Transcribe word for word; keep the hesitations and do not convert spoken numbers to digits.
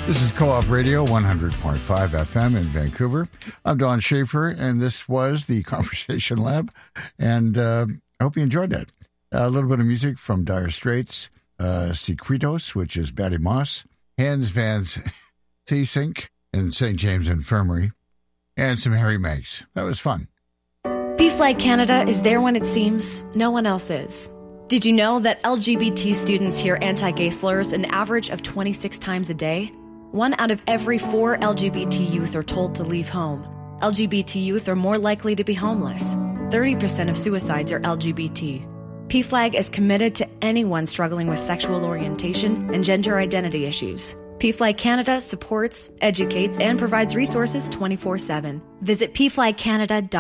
This is Co-op Radio, one hundred point five F M in Vancouver. I'm Don Schaefer, and this was the Conversation Lab, and uh, I hope you enjoyed that. A little bit of music from Dire Straits, uh, Secretos, which is Batty Moss, Hans Van Seesink, and Saint James Infirmary, and some Harry Meggs. That was fun. P-Flag Canada is there when it seems no one else is. Did you know that L G B T students hear anti-gay slurs an average of twenty-six times a day? One out of every four L G B T youth are told to leave home. L G B T youth are more likely to be homeless. thirty percent of suicides are L G B T. P-Flag is committed to anyone struggling with sexual orientation and gender identity issues. P-Flag Canada supports, educates, and provides resources twenty-four seven. Visit p flag canada dot